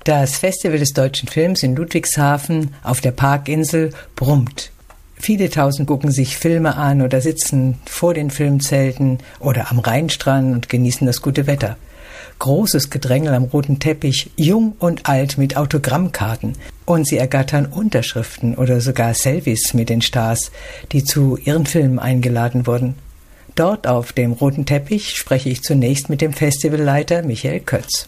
Das Festival des deutschen Films in Ludwigshafen auf der Parkinsel brummt. Viele Tausend gucken sich Filme an oder sitzen vor den Filmzelten oder am Rheinstrand und genießen das gute Wetter. Großes Gedrängel am roten Teppich, jung und alt mit Autogrammkarten. Und sie ergattern Unterschriften oder sogar Selfies mit den Stars, die zu ihren Filmen eingeladen wurden. Dort auf dem roten Teppich spreche ich zunächst mit dem Festivalleiter Michael Kötz.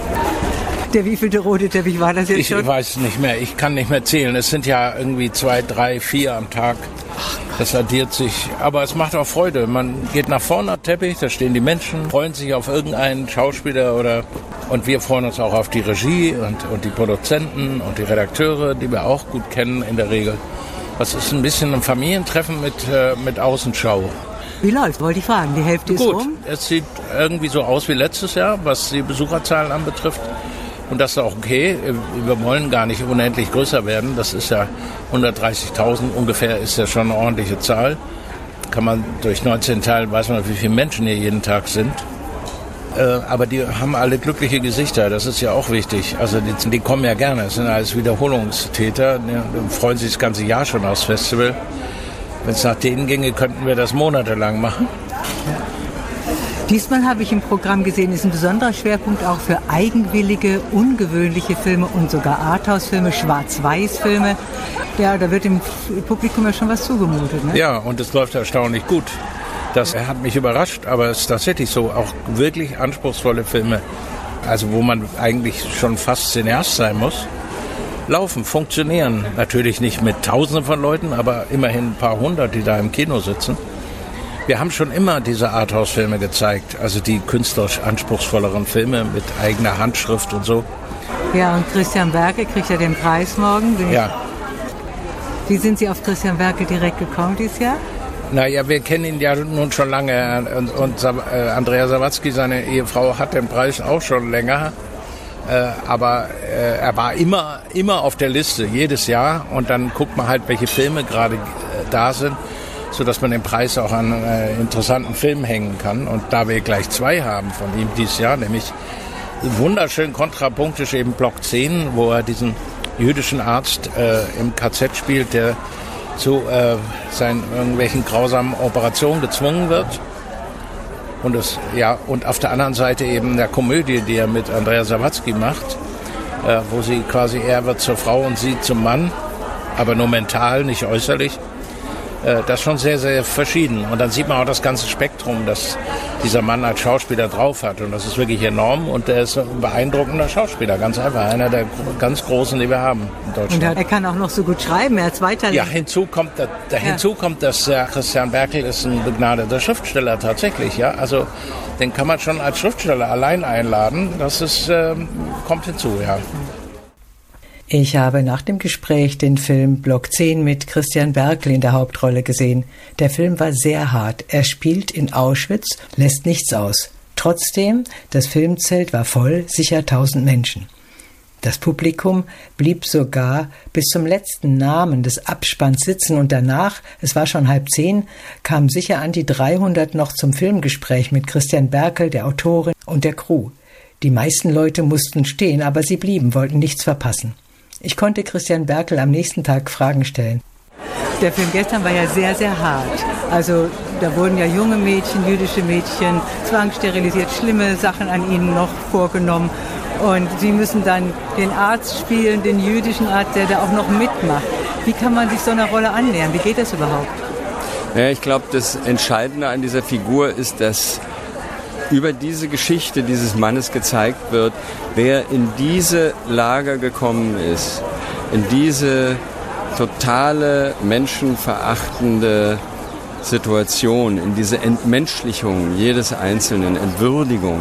Der wievielte rote Teppich war das jetzt schon? Ich weiß nicht mehr, ich kann nicht mehr zählen. Es sind ja irgendwie 2, 3, 4 am Tag. Das addiert sich, aber es macht auch Freude. Man geht nach vorne am Teppich, da stehen die Menschen, freuen sich auf irgendeinen Schauspieler und wir freuen uns auch auf die Regie und die Produzenten und die Redakteure, die wir auch gut kennen in der Regel. Das ist ein bisschen ein Familientreffen mit Außenschau. Wie läuft? Wollte ich fragen. Die Hälfte ist rum? Gut, es sieht irgendwie so aus wie letztes Jahr, was die Besucherzahlen anbetrifft. Und das ist auch okay. Wir wollen gar nicht unendlich größer werden. Das ist ja 130.000 ungefähr, ist ja schon eine ordentliche Zahl. Kann man durch 19 teilen, weiß man, wie viele Menschen hier jeden Tag sind. Aber die haben alle glückliche Gesichter, das ist ja auch wichtig. Also die kommen ja gerne, das sind alles Wiederholungstäter. Die freuen sich das ganze Jahr schon aufs Festival. Wenn es nach denen ginge, könnten wir das monatelang machen. Ja. Diesmal habe ich im Programm gesehen, ist ein besonderer Schwerpunkt auch für eigenwillige, ungewöhnliche Filme und sogar Arthouse-Filme, Schwarz-Weiß-Filme. Ja, da wird dem Publikum ja schon was zugemutet, ne? Ja, und es läuft erstaunlich gut. Das hat mich überrascht, aber es ist tatsächlich so, auch wirklich anspruchsvolle Filme, also wo man eigentlich schon fast Cineast sein muss, laufen, funktionieren. Natürlich nicht mit Tausenden von Leuten, aber immerhin ein paar hundert, die da im Kino sitzen. Wir haben schon immer diese Arthouse-Filme gezeigt, also die künstlerisch anspruchsvolleren Filme mit eigener Handschrift und so. Ja, und Christian Berkel kriegt ja den Preis morgen. Ja. Wie sind Sie auf Christian Berkel direkt gekommen dieses Jahr? Naja, wir kennen ihn ja nun schon lange und Andrea Sawatzki, seine Ehefrau, hat den Preis auch schon länger. Aber er war immer auf der Liste, jedes Jahr. Und dann guckt man halt, welche Filme gerade da sind, sodass man den Preis auch an interessanten Filmen hängen kann. Und da wir gleich 2 haben von ihm dieses Jahr, nämlich wunderschön kontrapunktisch eben Block 10, wo er diesen jüdischen Arzt im KZ spielt, der zu seinen irgendwelchen grausamen Operationen gezwungen wird. Und auf der anderen Seite eben der Komödie, die er mit Andrea Sawatzki macht, wo sie quasi, er wird zur Frau und sie zum Mann, aber nur mental, nicht äußerlich. Das ist schon sehr, sehr verschieden. Und dann sieht man auch das ganze Spektrum, das dieser Mann als Schauspieler drauf hat. Und das ist wirklich enorm. Und er ist ein beeindruckender Schauspieler, ganz einfach. Einer der ganz Großen, die wir haben in Deutschland. Und er kann auch noch so gut schreiben, er hat 2 Talente. Ja, hinzu kommt, dass Christian Berkel ist ein begnadeter Schriftsteller tatsächlich. Ja, also den kann man schon als Schriftsteller allein einladen. Das ist, kommt hinzu, ja. Ich habe nach dem Gespräch den Film Block 10 mit Christian Berkel in der Hauptrolle gesehen. Der Film war sehr hart. Er spielt in Auschwitz, lässt nichts aus. Trotzdem, das Filmzelt war voll, sicher 1000 Menschen. Das Publikum blieb sogar bis zum letzten Namen des Abspanns sitzen und danach, es war schon 9:30, kamen sicher an die 300 noch zum Filmgespräch mit Christian Berkel, der Autorin und der Crew. Die meisten Leute mussten stehen, aber sie blieben, wollten nichts verpassen. Ich konnte Christian Berkel am nächsten Tag Fragen stellen. Der Film gestern war ja sehr, sehr hart. Also da wurden ja junge Mädchen, jüdische Mädchen zwangssterilisiert, schlimme Sachen an ihnen noch vorgenommen. Und sie müssen dann den Arzt spielen, den jüdischen Arzt, der da auch noch mitmacht. Wie kann man sich so einer Rolle annähern? Wie geht das überhaupt? Ja, ich glaube, das Entscheidende an dieser Figur ist, dass über diese Geschichte dieses Mannes gezeigt wird, wer in diese Lager gekommen ist, in diese totale menschenverachtende Situation, in diese Entmenschlichung jedes Einzelnen, Entwürdigung,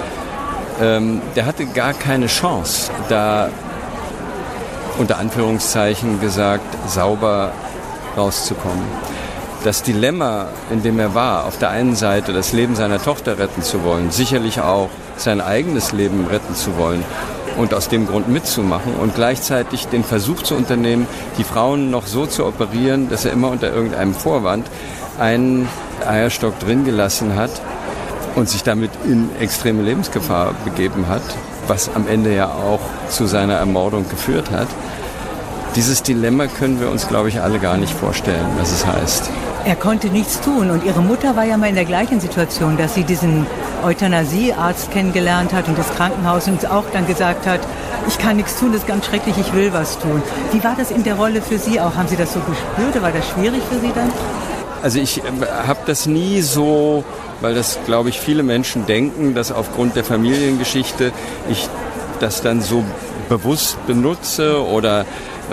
der hatte gar keine Chance, da unter Anführungszeichen gesagt, sauber rauszukommen. Das Dilemma, in dem er war, auf der einen Seite das Leben seiner Tochter retten zu wollen, sicherlich auch sein eigenes Leben retten zu wollen und aus dem Grund mitzumachen und gleichzeitig den Versuch zu unternehmen, die Frauen noch so zu operieren, dass er immer unter irgendeinem Vorwand einen Eierstock drin gelassen hat und sich damit in extreme Lebensgefahr begeben hat. was am Ende ja auch zu seiner Ermordung geführt hat. Dieses Dilemma können wir uns, glaube ich, alle gar nicht vorstellen, was es heißt. Er konnte nichts tun und Ihre Mutter war ja mal in der gleichen Situation, dass sie diesen Euthanasiearzt kennengelernt hat und das Krankenhaus und auch dann gesagt hat, ich kann nichts tun, das ist ganz schrecklich, ich will was tun. Wie war das in der Rolle für Sie auch? Haben Sie das so gespürt oder war das schwierig für Sie dann? Also ich habe das nie so, weil das, glaube ich, viele Menschen denken, dass aufgrund der Familiengeschichte ich das dann so bewusst benutze oder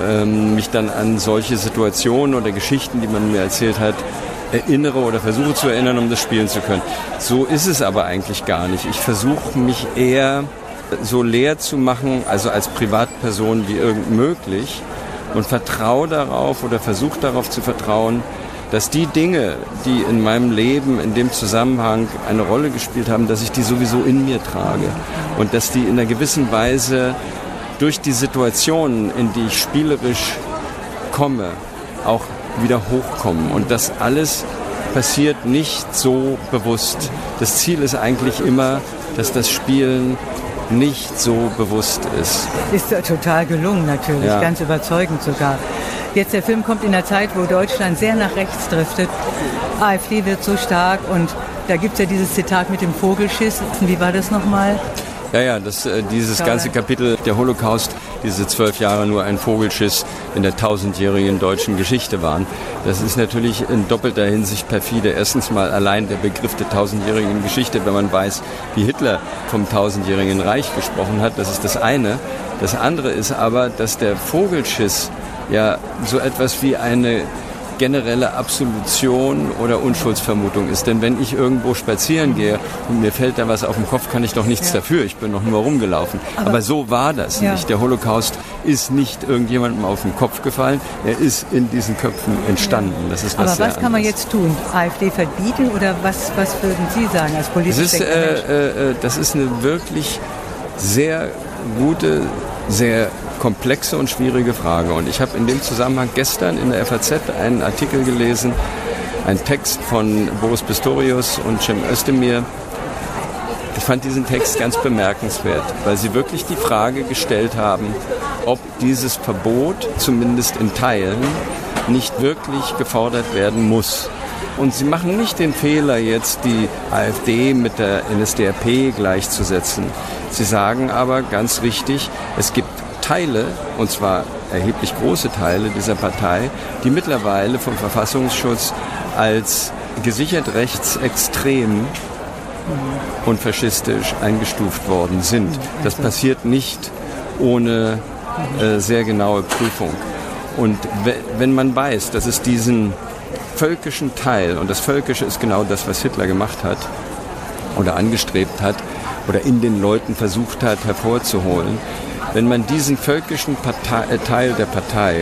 mich dann an solche Situationen oder Geschichten, die man mir erzählt hat, erinnere oder versuche zu erinnern, um das spielen zu können. So ist es aber eigentlich gar nicht. Ich versuche mich eher so leer zu machen, also als Privatperson wie irgend möglich und vertraue darauf oder versuche darauf zu vertrauen, dass die Dinge, die in meinem Leben in dem Zusammenhang eine Rolle gespielt haben, dass ich die sowieso in mir trage und dass die in einer gewissen Weise durch die Situationen, in die ich spielerisch komme, auch wieder hochkommen. Und das alles passiert nicht so bewusst. Das Ziel ist eigentlich immer, dass das Spielen nicht so bewusst ist. Ist total gelungen natürlich, ja. Ganz überzeugend sogar. Jetzt der Film kommt in einer Zeit, wo Deutschland sehr nach rechts driftet. AfD wird so stark und da gibt es ja dieses Zitat mit dem Vogelschiss. Wie war das nochmal? Ja, dieses ganze Kapitel, der Holocaust, diese 12 Jahre nur ein Vogelschiss in der 1000-jährigen deutschen Geschichte waren. Das ist natürlich in doppelter Hinsicht perfide. Erstens mal allein der Begriff der 1000-jährigen Geschichte, wenn man weiß, wie Hitler vom 1000-jährigen Reich gesprochen hat, das ist das eine. Das andere ist aber, dass der Vogelschiss ja so etwas wie eine generelle Absolution oder Unschuldsvermutung ist. Denn wenn ich irgendwo spazieren gehe und mir fällt da was auf den Kopf, kann ich doch nichts dafür. Ich bin doch nur rumgelaufen. Aber so war das nicht. Der Holocaust ist nicht irgendjemandem auf den Kopf gefallen. Er ist in diesen Köpfen entstanden. Das ist was. Aber was kann man jetzt tun? AfD verbieten oder was würden Sie sagen als politischer Mensch? Das ist eine wirklich sehr gute, sehr komplexe und schwierige Frage. Und ich habe in dem Zusammenhang gestern in der FAZ einen Artikel gelesen, einen Text von Boris Pistorius und Cem Özdemir. Ich fand diesen Text ganz bemerkenswert, weil sie wirklich die Frage gestellt haben, ob dieses Verbot, zumindest in Teilen, nicht wirklich gefordert werden muss. Und sie machen nicht den Fehler, jetzt die AfD mit der NSDAP gleichzusetzen. Sie sagen aber ganz richtig, es gibt Teile, und zwar erheblich große Teile dieser Partei, die mittlerweile vom Verfassungsschutz als gesichert rechtsextrem und faschistisch eingestuft worden sind. Das passiert nicht ohne sehr genaue Prüfung. Und wenn man weiß, dass es diesen völkischen Teil, und das Völkische ist genau das, was Hitler gemacht hat oder angestrebt hat oder in den Leuten versucht hat hervorzuholen, wenn man diesen völkischen Teil der Partei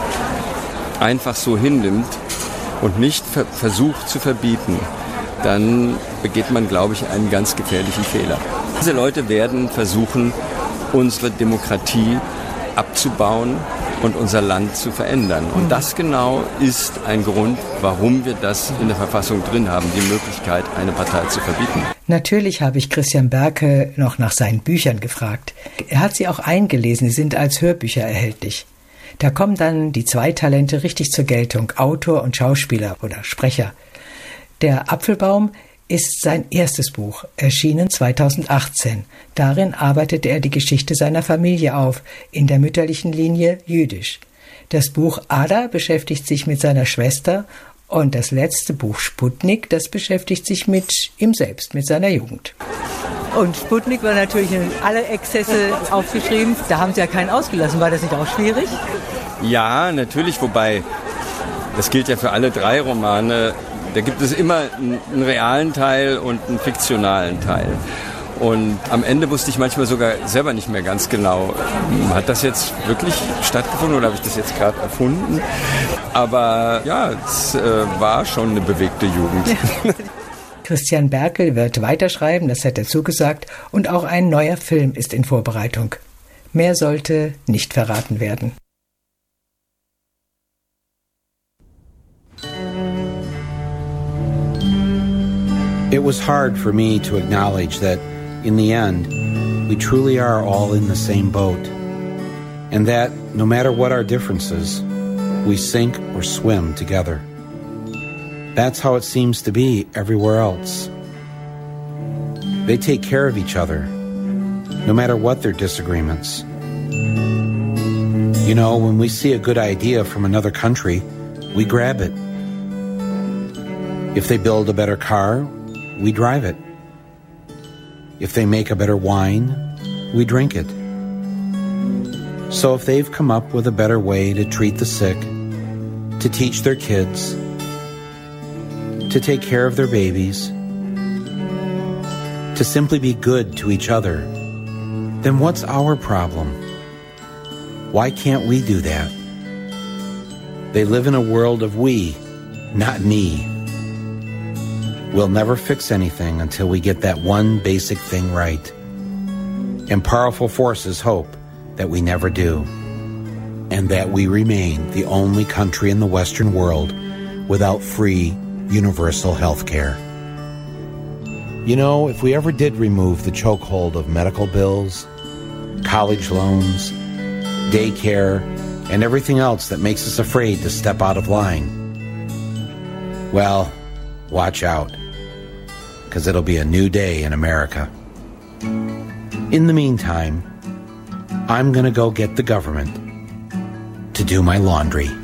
einfach so hinnimmt und nicht versucht zu verbieten, dann begeht man, glaube ich, einen ganz gefährlichen Fehler. Diese Leute werden versuchen, unsere Demokratie abzubauen und unser Land zu verändern. Und das genau ist ein Grund, warum wir das in der Verfassung drin haben, die Möglichkeit, eine Partei zu verbieten. Natürlich habe ich Christian Berkel noch nach seinen Büchern gefragt. Er hat sie auch eingelesen, sie sind als Hörbücher erhältlich. Da kommen dann die zwei Talente richtig zur Geltung, Autor und Schauspieler oder Sprecher. Der Apfelbaum ist sein erstes Buch, erschienen 2018. Darin arbeitete er die Geschichte seiner Familie auf, in der mütterlichen Linie jüdisch. Das Buch Ada beschäftigt sich mit seiner Schwester und das letzte Buch Sputnik, das beschäftigt sich mit ihm selbst, mit seiner Jugend. Und Sputnik war natürlich in alle Exzesse aufgeschrieben. Da haben Sie ja keinen ausgelassen. War das nicht auch schwierig? Ja, natürlich, wobei, das gilt ja für alle drei Romane. Da gibt es immer einen realen Teil und einen fiktionalen Teil. Und am Ende wusste ich manchmal sogar selber nicht mehr ganz genau, hat das jetzt wirklich stattgefunden oder habe ich das jetzt gerade erfunden? Aber ja, es war schon eine bewegte Jugend. Christian Berkel wird weiterschreiben, das hat er zugesagt, und auch ein neuer Film ist in Vorbereitung. Mehr sollte nicht verraten werden. It was hard for me to acknowledge that, in the end, we truly are all in the same boat, and that no matter what our differences, we sink or swim together. That's how it seems to be everywhere else. They take care of each other, no matter what their disagreements. You know, when we see a good idea from another country, we grab it. If they build a better car, we drive it. If they make a better wine, we drink it. So if they've come up with a better way to treat the sick, to teach their kids, to take care of their babies, to simply be good to each other, then what's our problem? Why can't we do that? They live in a world of we, not me. We'll never fix anything until we get that one basic thing right. And powerful forces hope that we never do, and that we remain the only country in the Western world without free, universal health care. You know, if we ever did remove the chokehold of medical bills, college loans, daycare, and everything else that makes us afraid to step out of line, well, watch out, because it'll be a new day in America. In the meantime, I'm going to go get the government to do my laundry.